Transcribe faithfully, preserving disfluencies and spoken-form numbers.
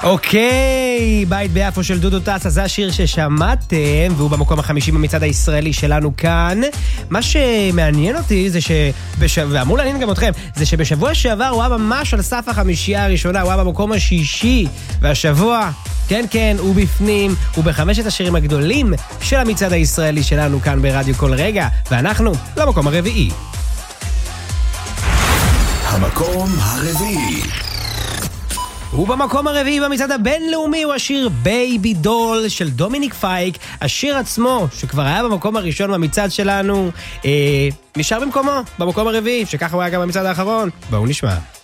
אוקיי, בית ביפו של דודו טסה, זה השיר ששמעתם, והוא במקום החמישי במצעד הישראלי שלנו כאן. מה שמעניין אותי זה שבש... ואמור לעניין גם אתכם, זה שבשבוע שעבר הוא היה ממש על סף החמישייה הראשונה, הוא היה במקום השישי, והשבוע, כן כן, הוא בפנים, הוא בחמשת השירים הגדולים של המצעד הישראלי שלנו כאן ברדיו כל רגע, ואנחנו למקום הרביעי. המקום הרביעי. ובמקום הרביעי במצעד הבינלאומי הוא השיר בייבי דול של דומיניק פייק. השיר עצמו, שכבר היה במקום הראשון במצעד שלנו, אה, נשאר במקומו, במקום הרביעי, שככה הוא היה גם במצעד האחרון. בואו נשמע.